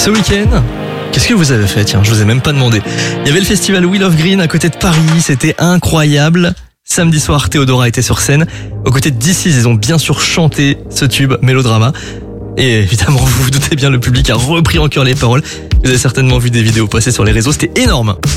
Ce week-end, qu'est-ce que vous avez fait? Tiens, je vous ai même pas demandé. Il y avait le festival Wheel of Green à côté de Paris, c'était incroyable. Samedi soir, Théodora était sur scène. Aux côtés de DC's, ils ont bien sûr chanté ce tube, Mélodrama. Et évidemment, vous vous doutez bien, le public a repris en chœur les paroles. Vous avez certainement vu des vidéos passer sur les réseaux, c'était énorme.